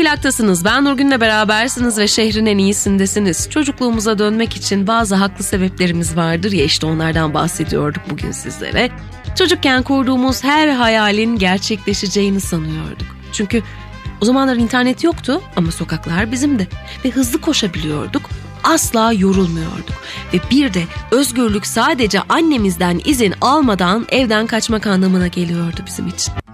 Plaktasınız. Ben Nurgün'le berabersiniz ve şehrin en iyisindesiniz. Çocukluğumuza dönmek için bazı haklı sebeplerimiz vardır ya, işte onlardan bahsediyorduk bugün sizlere. Çocukken kurduğumuz her hayalin gerçekleşeceğini sanıyorduk. Çünkü o zamanlar internet yoktu ama sokaklar bizimdi ve hızlı koşabiliyorduk. Asla yorulmuyorduk ve bir de özgürlük sadece annemizden izin almadan evden kaçmak anlamına geliyordu bizim için.